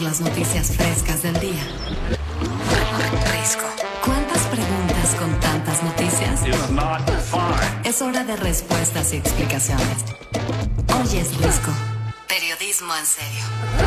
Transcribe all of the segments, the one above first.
Las noticias frescas del día. Risco. ¿Cuántas preguntas con tantas noticias? Es hora de respuestas y explicaciones. Hoy es Risco. Periodismo en serio.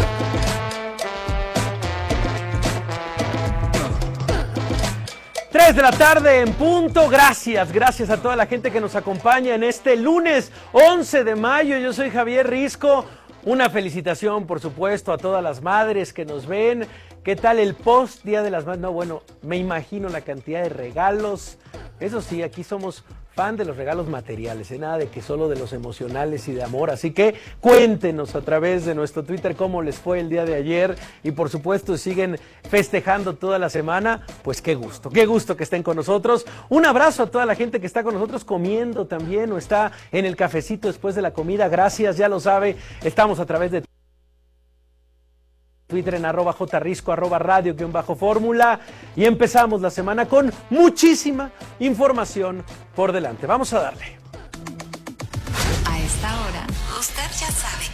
Tres de la tarde en punto. Gracias a toda la gente que nos acompaña en este lunes 11 de mayo. Yo soy Javier Risco. Una felicitación, por supuesto, a todas las madres que nos ven. ¿Qué tal el post Día de las Madres? No, bueno, me imagino la cantidad de regalos. Eso sí, aquí somos fan de los regalos materiales, nada de que solo de los emocionales y de amor. Así que cuéntenos a través de nuestro Twitter cómo les fue el día de ayer. Y por supuesto, siguen festejando toda la semana. Pues qué gusto que estén con nosotros. Un abrazo a toda la gente que está con nosotros comiendo también o está en el cafecito después de la comida. Gracias, ya lo sabe. Estamos a través de Twitter en @jrisco, @radio_fórmula, y empezamos la semana con muchísima información por delante. Vamos a darle. A esta hora, usted ya sabe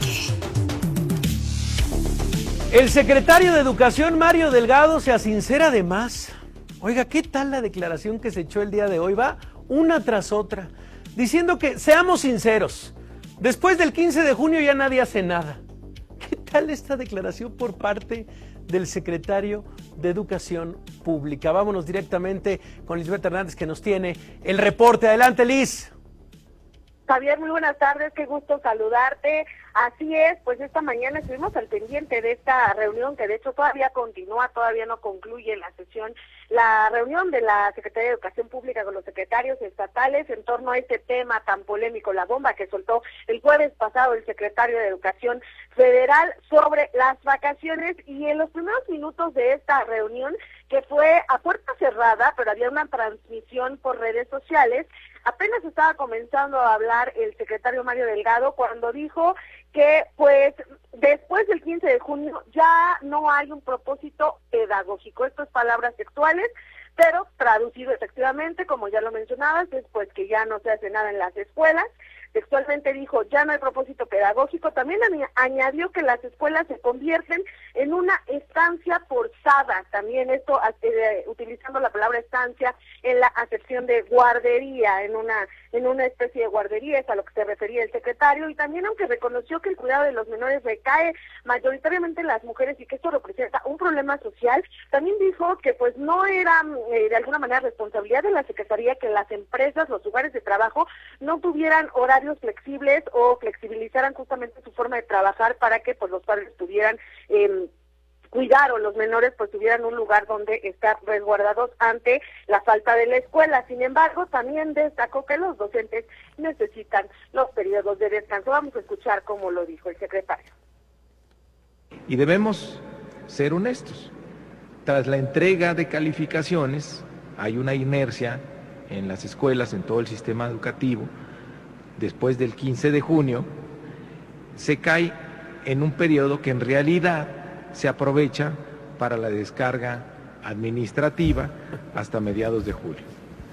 que el secretario de Educación, Mario Delgado, se asincera de más. Oiga, ¿qué tal la declaración que se echó el día de hoy? Va una tras otra, diciendo que seamos sinceros, después del 15 de junio ya nadie hace nada. ¿Qué tal esta declaración por parte del secretario de Educación Pública? Vámonos directamente con Lisbeth Hernández, que nos tiene el reporte. Adelante, Liz. Javier, muy buenas tardes, qué gusto saludarte. Así es, pues esta mañana estuvimos al pendiente de esta reunión que de hecho todavía continúa, todavía no concluye la sesión, la reunión de la Secretaría de Educación Pública con los secretarios estatales en torno a este tema tan polémico, la bomba que soltó el jueves pasado el secretario de Educación Federal sobre las vacaciones. Y en los primeros minutos de esta reunión, que fue a puerta cerrada, pero había una transmisión por redes sociales, apenas estaba comenzando a hablar el secretario Mario Delgado cuando dijo que pues después del 15 de junio ya no hay un propósito pedagógico. Esto es palabras textuales, pero traducido efectivamente, como ya lo mencionabas, es pues que ya no se hace nada en las escuelas. Textualmente dijo, ya no hay propósito pedagógico. También añadió que las escuelas se convierten en una estancia forzada. También esto utilizando la palabra estancia en la acepción de guardería, en una especie de guardería, es a lo que se refería el secretario. Y también, aunque reconoció que el cuidado de los menores recae mayoritariamente en las mujeres y que esto representa un problema social, también dijo que pues no era de alguna manera responsabilidad de la Secretaría que las empresas, los lugares de trabajo, no tuvieran horarios flexibles o flexibilizaran justamente su forma de trabajar para que pues los padres pudieran cuidar o los menores pues tuvieran un lugar donde estar resguardados ante la falta de la escuela. Sin embargo, también destacó que los docentes necesitan los periodos de descanso. Vamos a escuchar cómo lo dijo el secretario. Y debemos ser honestos. Tras la entrega de calificaciones, hay una inercia en las escuelas, en todo el sistema educativo. Después del 15 de junio, se cae en un periodo que en realidad se aprovecha para la descarga administrativa hasta mediados de julio.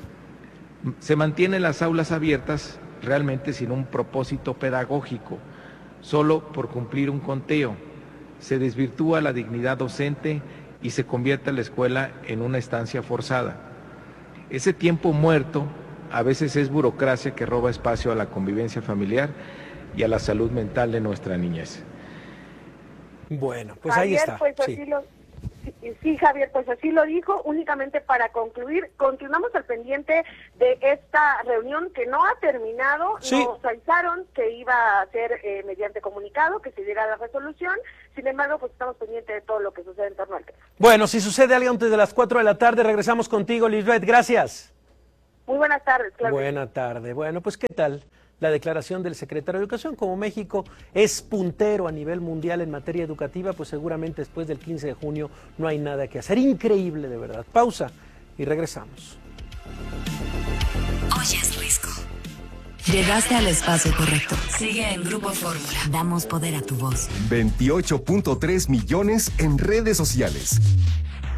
Se mantienen las aulas abiertas realmente sin un propósito pedagógico, solo por cumplir un conteo. Se desvirtúa la dignidad docente y se convierte la escuela en una estancia forzada. Ese tiempo muerto a veces es burocracia que roba espacio a la convivencia familiar y a la salud mental de nuestra niñez. Bueno, pues Javier, ahí está. Pues sí, Javier, pues así lo dijo. Únicamente para concluir, continuamos al pendiente de esta reunión que no ha terminado. Sí. Nos avisaron que iba a ser mediante comunicado, que se diera la resolución. Sin embargo, pues estamos pendientes de todo lo que sucede en torno al tema. Bueno, si sucede algo antes de las 4 de la tarde, regresamos contigo, Lisbeth. Gracias. Muy buenas tardes, claro. Buena tarde. Bueno, pues ¿qué tal la declaración del secretario de Educación? Como México es puntero a nivel mundial en materia educativa, pues seguramente después del 15 de junio no hay nada que hacer. Increíble, de verdad. Pausa y regresamos. Hoy es Risco. Llegaste al espacio correcto. Sigue en Grupo Fórmula. Damos poder a tu voz. 28.3 millones en redes sociales.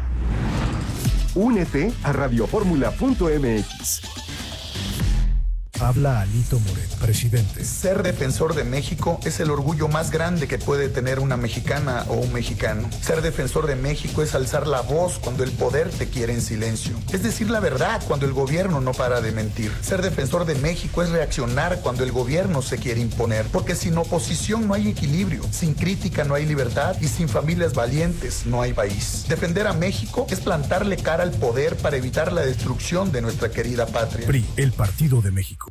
Únete a radioformula.mx. Habla Alito Moreno, presidente. Ser defensor de México es el orgullo más grande que puede tener una mexicana o un mexicano. Ser defensor de México es alzar la voz cuando el poder te quiere en silencio. Es decir la verdad cuando el gobierno no para de mentir. Ser defensor de México es reaccionar cuando el gobierno se quiere imponer. Porque sin oposición no hay equilibrio, sin crítica no hay libertad y sin familias valientes no hay país. Defender a México es plantarle cara al poder para evitar la destrucción de nuestra querida patria. PRI, el Partido de México.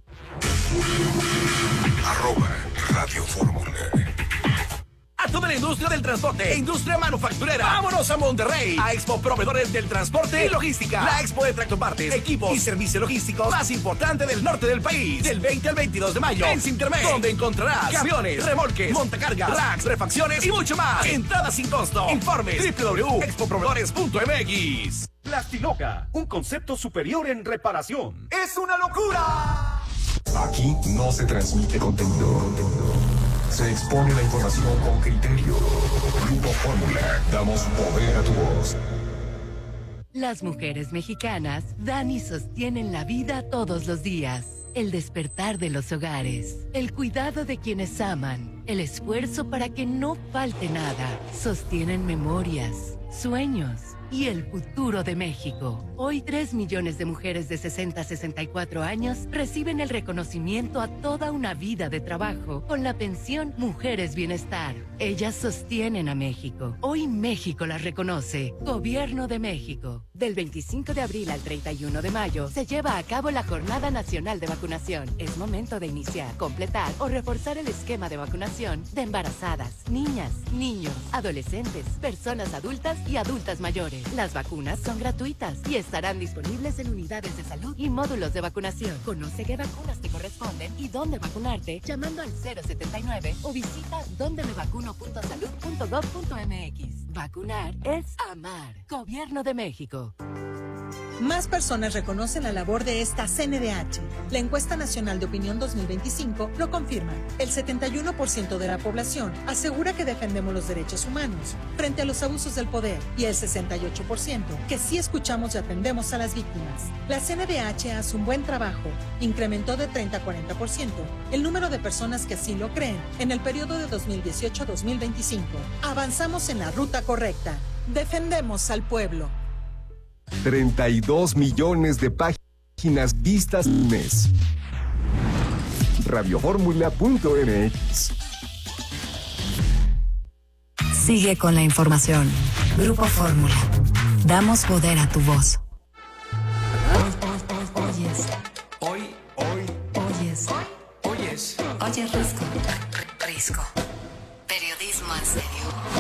@Radio Fórmula. A toda la industria del transporte e industria manufacturera. ¡Vámonos a Monterrey! A Expo Proveedores del Transporte y Logística. La expo de tractopartes, equipos y servicios logísticos más importante del norte del país. Del 20 al 22 de mayo en Sintermex, donde encontrarás camiones, remolques, montacargas, racks, refacciones y mucho más. Entrada sin costo. Informes www.expoproveedores.mx. Plastiloca, un concepto superior en reparación. ¡Es una locura! Aquí no se transmite contenido. Se expone la información con criterio. Grupo Fórmula. Damos poder a tu voz. Las mujeres mexicanas dan y sostienen la vida todos los días. El despertar de los hogares, el cuidado de quienes aman, el esfuerzo para que no falte nada. Sostienen memorias, sueños y el futuro de México. Hoy 3 millones de mujeres de 60 a 64 años reciben el reconocimiento a toda una vida de trabajo con la pensión Mujeres Bienestar. Ellas sostienen a México. Hoy México las reconoce. Gobierno de México. Del 25 de abril al 31 de mayo se lleva a cabo la Jornada Nacional de Vacunación. Es momento de iniciar, completar o reforzar el esquema de vacunación de embarazadas, niñas, niños, adolescentes, personas adultas y adultas mayores. Las vacunas son gratuitas y estarán disponibles en unidades de salud y módulos de vacunación. Conoce qué vacunas te corresponden y dónde vacunarte llamando al 079 o visita dondemevacuno.salud.gov.mx. Vacunar es amar. Gobierno de México. Más personas reconocen la labor de esta CNDH. La encuesta nacional de opinión 2025 lo confirma. El 71% de la población asegura que defendemos los derechos humanos frente a los abusos del poder y el 68% que sí escuchamos y atendemos a las víctimas. La CNDH hace un buen trabajo. Incrementó de 30 a 40% el número de personas que sí lo creen en el periodo de 2018 a 2025. Avanzamos en la ruta correcta. Defendemos al pueblo. 32 millones de páginas vistas al mes. Radioformula.mx. Sigue con la información. Grupo Fórmula. Damos poder a tu voz. Oyes. Oyes Risco. Risco. Periodismo en serio.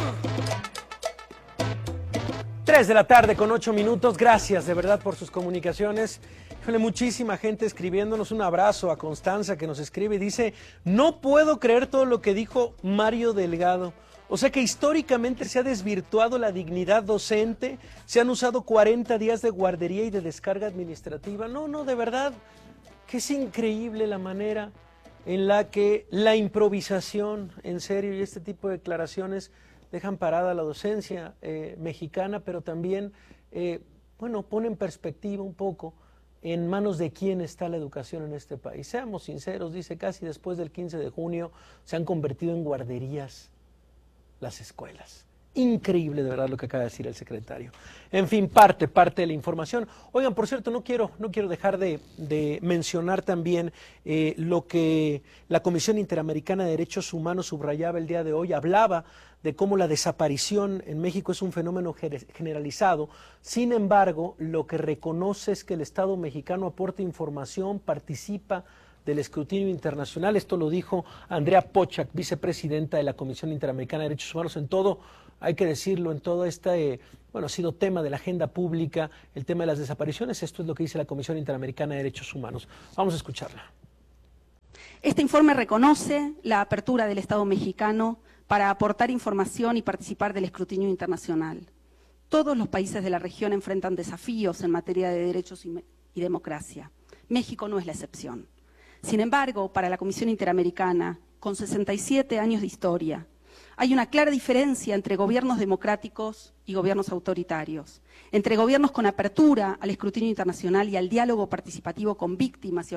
3 de la tarde con 8 minutos. Gracias de verdad por sus comunicaciones. Muchísima gente escribiéndonos. Un abrazo a Constanza que nos escribe y dice: no puedo creer todo lo que dijo Mario Delgado. O sea que históricamente se ha desvirtuado la dignidad docente, se han usado 40 días de guardería y de descarga administrativa. No, de verdad, que es increíble la manera en la que la improvisación, en serio, y este tipo de declaraciones dejan parada la docencia mexicana, pero también, pone en perspectiva un poco en manos de quién está la educación en este país. Seamos sinceros, dice, casi después del 15 de junio se han convertido en guarderías las escuelas. Increíble de verdad lo que acaba de decir el secretario. En fin, parte de la información. Oigan, por cierto, no quiero dejar de mencionar también lo que la Comisión Interamericana de Derechos Humanos subrayaba el día de hoy. Hablaba de cómo la desaparición en México es un fenómeno generalizado. Sin embargo, lo que reconoce es que el Estado mexicano aporta información, participa del escrutinio internacional. Esto lo dijo Andrea Pochak, vicepresidenta de la Comisión Interamericana de Derechos Humanos. En todo, hay que decirlo, en todo este, ha sido tema de la agenda pública, el tema de las desapariciones. Esto es lo que dice la Comisión Interamericana de Derechos Humanos. Vamos a escucharla. Este informe reconoce la apertura del Estado mexicano para aportar información y participar del escrutinio internacional. Todos los países de la región enfrentan desafíos en materia de derechos y democracia. México no es la excepción. Sin embargo, para la Comisión Interamericana, con 67 años de historia, Hay una clara diferencia entre gobiernos democráticos y gobiernos autoritarios, entre gobiernos con apertura al escrutinio internacional y al diálogo participativo con víctimas y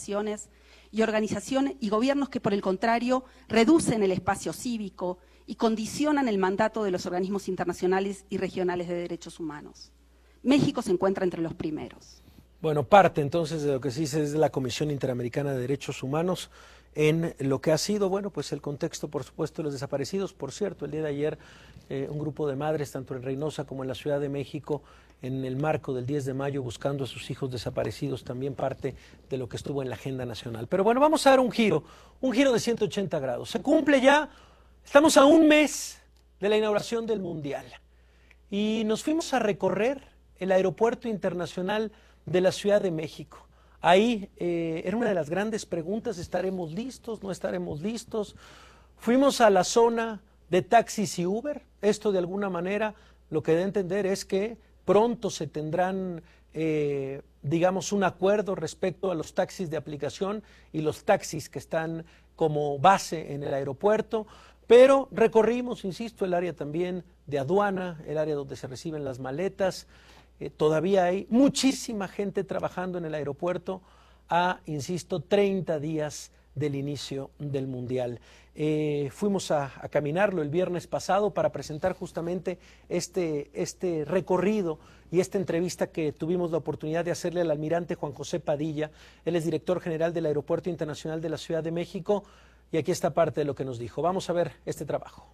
gobiernos que, por el contrario, reducen el espacio cívico y condicionan el mandato de los organismos internacionales y regionales de derechos humanos. México se encuentra entre los primeros. Bueno, parte entonces de lo que se dice desde la Comisión Interamericana de Derechos Humanos en lo que ha sido, bueno, pues el contexto, por supuesto, de los desaparecidos. Por cierto, el día de ayer un grupo de madres, tanto en Reynosa como en la Ciudad de México, en el marco del 10 de mayo, buscando a sus hijos desaparecidos, también parte de lo que estuvo en la agenda nacional. Pero bueno, vamos a dar un giro de 180 grados. Se cumple ya, estamos a un mes de la inauguración del Mundial y nos fuimos a recorrer el Aeropuerto Internacional de la Ciudad de México. Ahí era una de las grandes preguntas: ¿estaremos listos? ¿No estaremos listos? Fuimos a la zona de taxis y Uber. Esto, de alguna manera, lo que da a entender es que pronto se tendrán, digamos, un acuerdo respecto a los taxis de aplicación y los taxis que están como base en el aeropuerto. Pero recorrimos, insisto, el área también de aduana, el área donde se reciben las maletas. Todavía hay muchísima gente trabajando en el aeropuerto a, insisto, 30 días del inicio del Mundial. Fuimos a caminarlo el viernes pasado para presentar justamente este recorrido y esta entrevista que tuvimos la oportunidad de hacerle al almirante Juan José Padilla. Él es director general del Aeropuerto Internacional de la Ciudad de México y aquí está parte de lo que nos dijo. Vamos a ver este trabajo.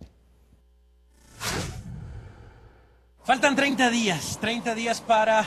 Faltan 30 días para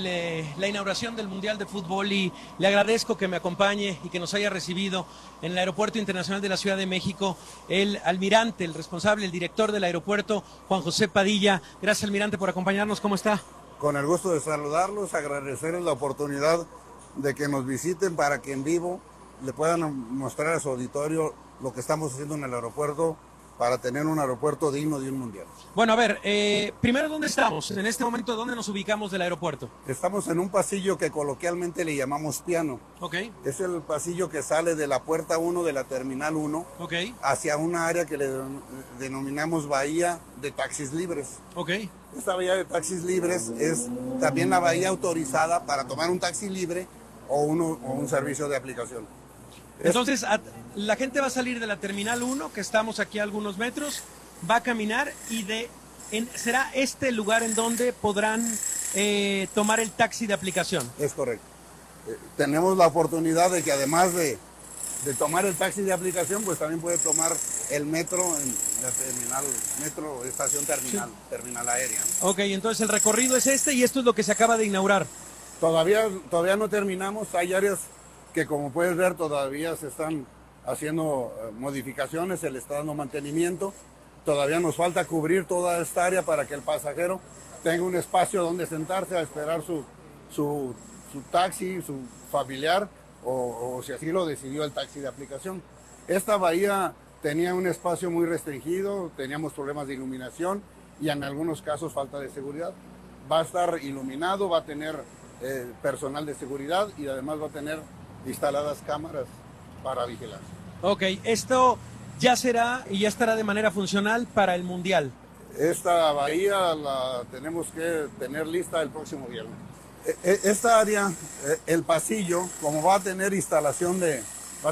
la inauguración del Mundial de Fútbol y le agradezco que me acompañe y que nos haya recibido en el Aeropuerto Internacional de la Ciudad de México el almirante, el responsable, el director del aeropuerto, Juan José Padilla. Gracias, almirante, por acompañarnos. ¿Cómo está? Con el gusto de saludarlos, agradecerles la oportunidad de que nos visiten para que en vivo le puedan mostrar a su auditorio lo que estamos haciendo en el aeropuerto para tener un aeropuerto digno de un mundial. Bueno, a ver, primero, ¿dónde estamos? En este momento, ¿dónde nos ubicamos del aeropuerto? Estamos en un pasillo que coloquialmente le llamamos piano. Ok. Es el pasillo que sale de la puerta 1 de la terminal 1 hacia una área que le denominamos bahía de taxis libres. Ok. Esta bahía de taxis libres es también la bahía autorizada para tomar un taxi libre o un servicio de aplicación. Entonces, la gente va a salir de la Terminal 1, que estamos aquí a algunos metros, va a caminar y será este el lugar en donde podrán tomar el taxi de aplicación. Es correcto. Tenemos la oportunidad de que además de tomar el taxi de aplicación, pues también puede tomar el metro en la terminal, metro, estación terminal, sí. Terminal aérea. Ok, entonces el recorrido es este y esto es lo que se acaba de inaugurar. Todavía no terminamos, hay áreas que, como puedes ver, todavía se están haciendo modificaciones, se le está dando mantenimiento. Todavía nos falta cubrir toda esta área para que el pasajero tenga un espacio donde sentarse a esperar su taxi, su familiar, o si así lo decidió el taxi de aplicación. Esta bahía tenía un espacio muy restringido, teníamos problemas de iluminación y en algunos casos falta de seguridad. Va a estar iluminado, va a tener personal de seguridad y además va a tener instaladas cámaras para vigilar. Ok, esto ya será y ya estará de manera funcional para el Mundial. Esta bahía la tenemos que tener lista el próximo viernes. Esta área, el pasillo, como va a tener instalación de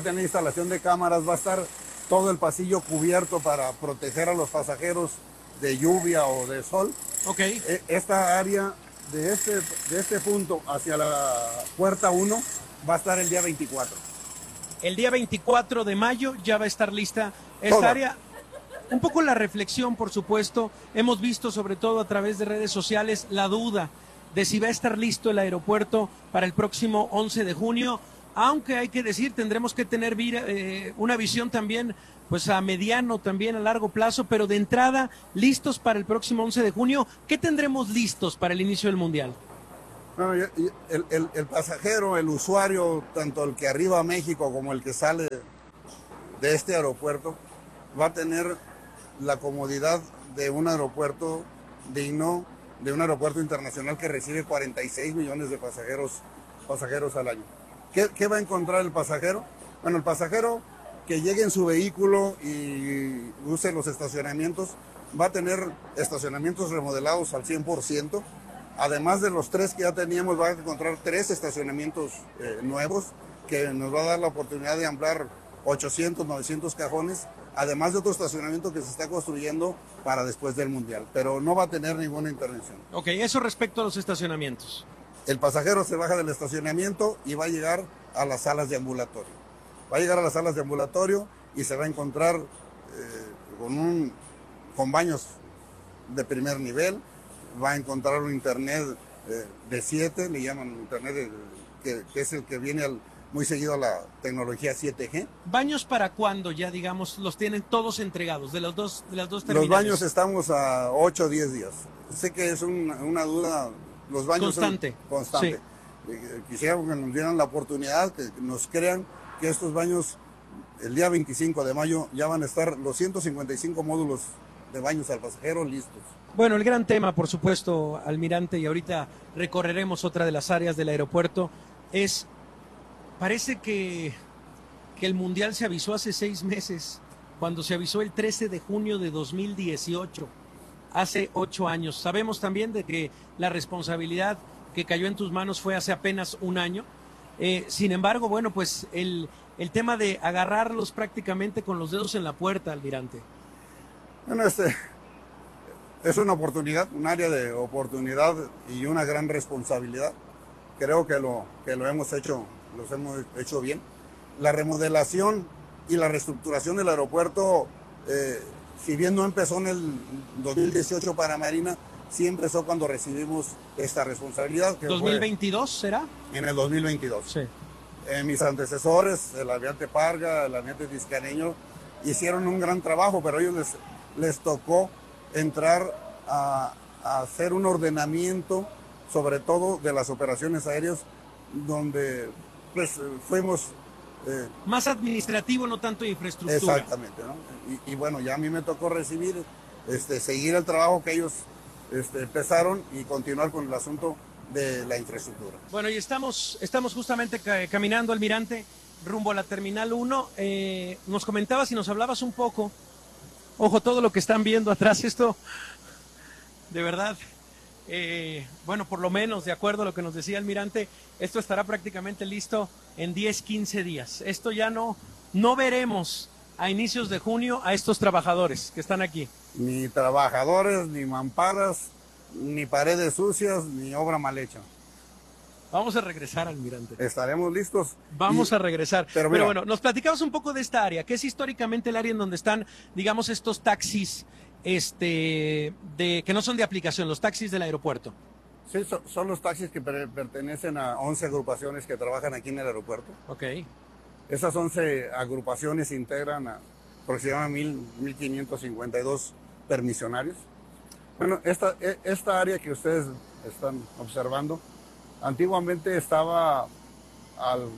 cámaras, va a estar todo el pasillo cubierto para proteger a los pasajeros de lluvia o de sol. Ok. Esta área de este punto hacia la puerta 1 va a estar el día 24. El día 24 de mayo ya va a estar lista esta área. Un poco la reflexión, por supuesto. Hemos visto, sobre todo a través de redes sociales, la duda de si va a estar listo el aeropuerto para el próximo 11 de junio. Aunque hay que decir, tendremos que tener una visión también, pues a mediano, también a largo plazo, pero de entrada, listos para el próximo 11 de junio. ¿Qué tendremos listos para el inicio del Mundial? Bueno, el pasajero, el usuario, tanto el que arriba a México como el que sale de este aeropuerto, va a tener la comodidad de un aeropuerto digno, de un aeropuerto internacional que recibe 46 millones de pasajeros al año. ¿Qué va a encontrar el pasajero? Bueno, el pasajero que llegue en su vehículo y use los estacionamientos, va a tener estacionamientos remodelados al 100%. Además de los 3 que ya teníamos, va a encontrar 3 estacionamientos nuevos que nos va a dar la oportunidad de ampliar 800, 900 cajones, además de otro estacionamiento que se está construyendo para después del Mundial, pero no va a tener ninguna intervención. Ok, eso respecto a los estacionamientos. El pasajero se baja del estacionamiento y va a llegar a las salas de ambulatorio. Va a llegar a las salas de ambulatorio y se va a encontrar con baños de primer nivel, va a encontrar un internet de 7, le llaman internet que es el que viene muy seguido a la tecnología 7G. ¿Baños para cuándo ya, digamos, los tienen todos entregados, de las dos terminales? Los baños estamos a 8 o 10 días. Sé que es una duda, los baños constante. Constante. Sí. Quisiéramos que nos dieran la oportunidad, que nos crean que estos baños, el día 25 de mayo, ya van a estar los 155 módulos de baños al pasajero listos. Bueno, el gran tema, por supuesto, almirante, y ahorita recorreremos otra de las áreas del aeropuerto, parece que el Mundial se avisó hace 6 meses, cuando se avisó el 13 de junio de 2018, hace 8 años. Sabemos también de que la responsabilidad que cayó en tus manos fue hace apenas 1 año. Sin embargo, bueno, pues el tema de agarrarlos prácticamente con los dedos en la puerta, almirante. Bueno, es una oportunidad, un área de oportunidad y una gran responsabilidad. Creo que los hemos hecho bien. La remodelación y la reestructuración del aeropuerto, si bien no empezó en el 2018 para Marina, sí empezó cuando recibimos esta responsabilidad. ¿2022 será? En el 2022. Sí. Mis antecesores, el almirante Parga, el almirante Vizcareño, hicieron un gran trabajo, pero a ellos les tocó entrar a hacer un ordenamiento, sobre todo de las operaciones aéreas, donde pues fuimos... más administrativo, no tanto de infraestructura. Exactamente, ¿no? Y bueno, ya a mí me tocó seguir el trabajo que ellos empezaron y continuar con el asunto de la infraestructura. Bueno, y estamos justamente caminando, almirante, rumbo a la Terminal 1. Nos comentabas y nos hablabas un poco, ojo, todo lo que están viendo atrás, esto, de verdad, bueno, por lo menos, de acuerdo a lo que nos decía almirante, esto estará prácticamente listo en 10, 15 días. Esto ya no veremos a inicios de junio a estos trabajadores que están aquí. Ni trabajadores, ni mamparas, ni paredes sucias, ni obra mal hecha. Vamos a regresar, almirante. Estaremos listos. Vamos a regresar. Pero bueno, nos platicabas un poco de esta área, que es históricamente el área en donde están, digamos, estos taxis que no son de aplicación, los taxis del aeropuerto. Sí, son los taxis que pertenecen a 11 agrupaciones que trabajan aquí en el aeropuerto. Ok. Esas 11 agrupaciones integran a aproximadamente 1.552 permisionarios. Bueno, esta área que ustedes están observando, antiguamente estaba al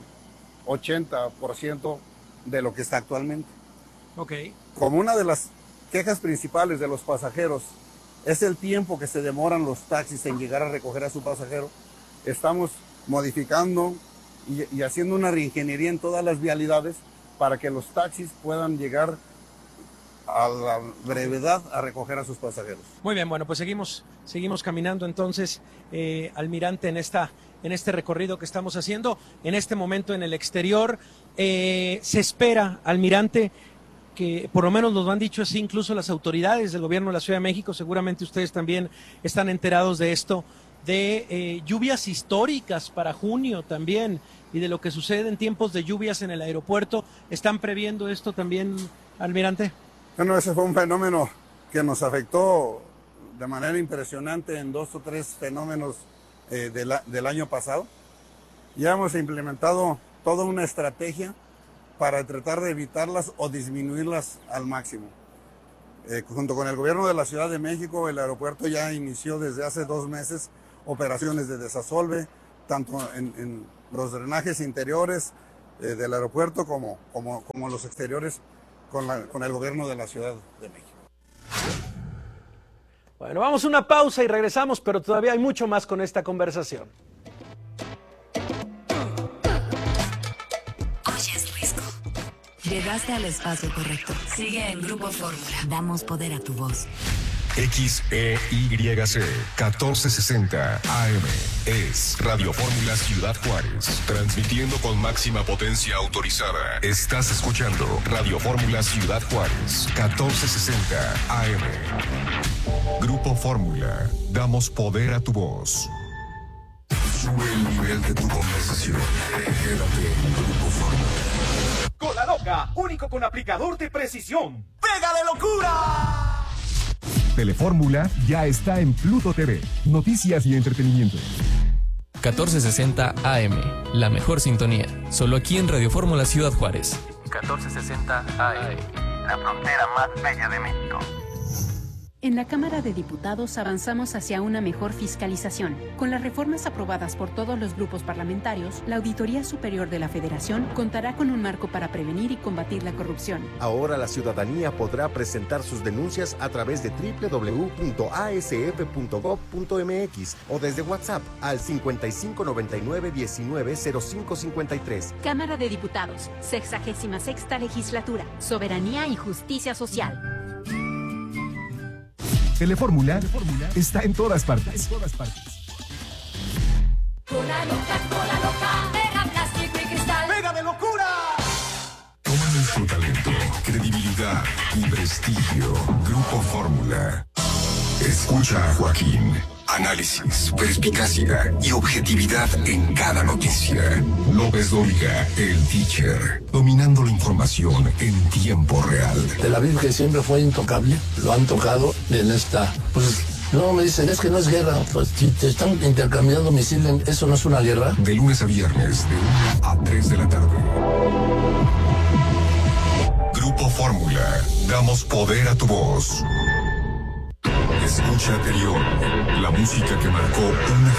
80% de lo que está actualmente. Ok. Como una de las quejas principales de los pasajeros es el tiempo que se demoran los taxis en llegar a recoger a su pasajero, estamos modificando y haciendo una reingeniería en todas las vialidades para que los taxis puedan llegar a la brevedad a recoger a sus pasajeros. Muy bien, bueno, pues seguimos caminando entonces, almirante, en este recorrido que estamos haciendo, en este momento en el exterior. Se espera, almirante, que por lo menos nos lo han dicho así incluso las autoridades del gobierno de la Ciudad de México, seguramente ustedes también están enterados de esto, de lluvias históricas para junio también, y de lo que sucede en tiempos de lluvias en el aeropuerto. ¿Están previendo esto también, almirante? Bueno, ese fue un fenómeno que nos afectó de manera impresionante en 2 o 3 fenómenos del año pasado. Ya hemos implementado toda una estrategia para tratar de evitarlas o disminuirlas al máximo. Junto con el gobierno de la Ciudad de México, el aeropuerto ya inició desde hace 2 meses operaciones de desasolve, tanto en los drenajes interiores del aeropuerto como los exteriores, con el gobierno de la Ciudad de México. Bueno, vamos a una pausa y regresamos, pero todavía hay mucho más con esta conversación. Llegaste al espacio correcto. Sigue en Grupo Fórmula. Damos poder a tu voz. XEYC 1460 AM es Radio Fórmula Ciudad Juárez, transmitiendo con máxima potencia autorizada. Estás escuchando Radio Fórmula Ciudad Juárez 1460 AM. Grupo Fórmula, damos poder a tu voz. Sube el nivel de tu conversación. Quédate en Grupo Fórmula. Cola Loca, único con aplicador de precisión. ¡Pega de locura! Telefórmula ya está en Pluto TV. Noticias y entretenimiento. 1460 AM, la mejor sintonía. Solo aquí en Radio Fórmula Ciudad Juárez. 1460 AM, la frontera más bella de México. En la Cámara de Diputados avanzamos hacia una mejor fiscalización. Con las reformas aprobadas por todos los grupos parlamentarios, la Auditoría Superior de la Federación contará con un marco para prevenir y combatir la corrupción. Ahora la ciudadanía podrá presentar sus denuncias a través de www.asf.gov.mx o desde WhatsApp al 5599-190553. Cámara de Diputados, 66ª Legislatura, Soberanía y Justicia Social. Telefórmula está en todas partes. Cola loca, pega plástico y cristal. ¡Pega de locura! Toma nuestro talento, credibilidad y prestigio. Grupo Fórmula. Escucha a Joaquín. Análisis, perspicacia y objetividad en cada noticia. López Dóriga, el teacher, dominando la información en tiempo real. Tel Aviv, que siempre fue intocable, lo han tocado en esta... Pues no, me dicen, es que no es guerra. Pues si te están intercambiando misiles, ¿eso no es una guerra? De lunes a viernes, de 1 a 3 de la tarde. Grupo Fórmula, damos poder a tu voz. Escucha Anterior, la música que marcó una